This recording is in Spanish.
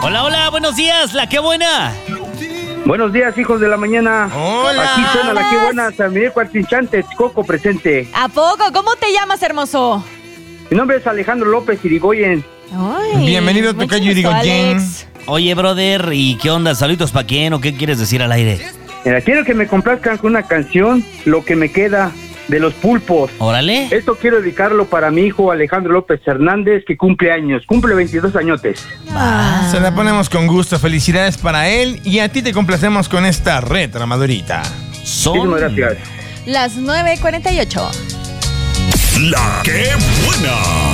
Hola, hola, buenos días, la qué buena. Buenos días, hijos de la mañana. Hola. Aquí suena la que buena, San Miguel Cuartinchante, Coco presente. ¿A poco? ¿Cómo te llamas, hermoso? Mi nombre es Alejandro López Irigoyen. Ay, Bienvenido a mucho Tocayo gusto, Irigoyen. Alex. Oye, brother, ¿y qué onda? ¿Saluditos para quién o qué quieres decir al aire? Mira, quiero que me complazcan con una canción, Lo que me queda, de Los Pulpos. Órale. Esto quiero dedicarlo para mi hijo Alejandro López Hernández, que cumple años, cumple 22 añotes. Se la ponemos con gusto. Felicidades para él. Y a ti te complacemos con esta retro madurita. Muchísimas gracias. Las 9:48. La que buena.